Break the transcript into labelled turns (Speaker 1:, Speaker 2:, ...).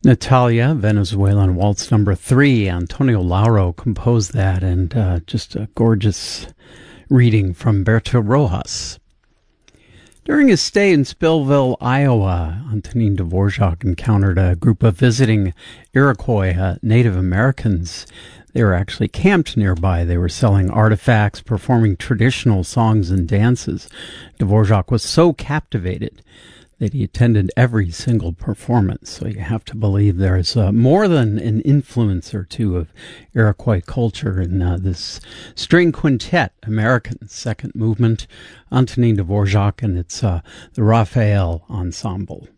Speaker 1: Natalia, Venezuelan Waltz number 3. Antonio Lauro composed that, and just a gorgeous reading from Berto Rojas. During his stay in Spillville, Iowa, Antonin Dvorak encountered a group of visiting Iroquois Native Americans. They were actually camped nearby. They were selling artifacts, performing traditional songs and dances. Dvorak was so captivated that he attended every single performance. So you have to believe there's more than an influence or two of Iroquois culture in this string quintet, American second movement, Antonin Dvorak, and it's the Raphael Ensemble.